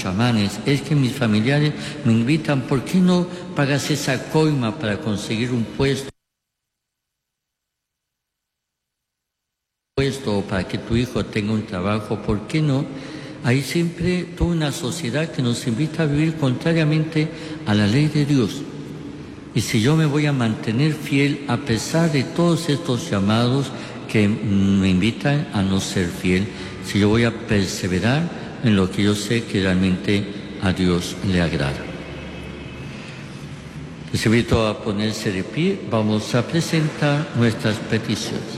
chamanes, es que mis familiares me invitan, ¿por qué no pagas esa coima para conseguir un puesto o para que tu hijo tenga un trabajo? ¿Por qué no? Hay siempre toda una sociedad que nos invita a vivir contrariamente a la ley de Dios. Y si yo me voy a mantener fiel a pesar de todos estos llamados que me invitan a no ser fiel, si yo voy a perseverar en lo que yo sé que realmente a Dios le agrada. Les invito a ponerse de pie, vamos a presentar nuestras peticiones.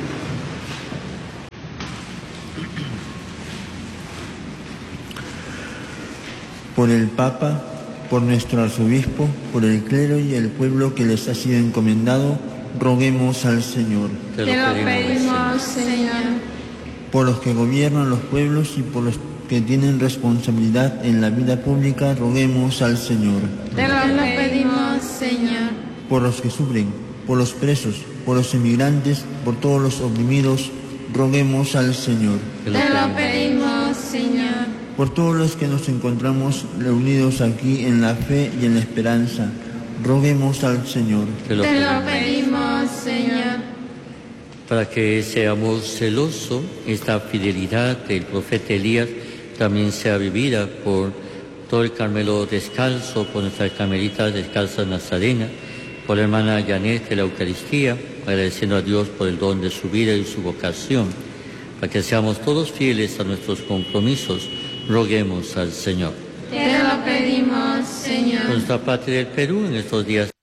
Por el Papa, por nuestro arzobispo, por el clero y el pueblo que les ha sido encomendado, roguemos al Señor. Te lo pedimos, Señor. Por los que gobiernan los pueblos y por los que tienen responsabilidad en la vida pública, roguemos al Señor. Te lo pedimos, Señor. Por los que sufren, por los presos, por los inmigrantes, por todos los oprimidos, roguemos al Señor. Te lo pedimos, Señor. Por todos los que nos encontramos reunidos aquí en la fe y en la esperanza, roguemos al Señor. Te lo pedimos, Señor. Para que seamos celosos, esta fidelidad del profeta Elías también sea vivida por todo el Carmelo descalzo, por nuestras carmelitas descalzas nazarenas, por la hermana Janet de la Eucaristía, agradeciendo a Dios por el don de su vida y su vocación. Para que seamos todos fieles a nuestros compromisos, roguemos al Señor. Te lo pedimos, Señor. Por nuestra patria del Perú, en estos días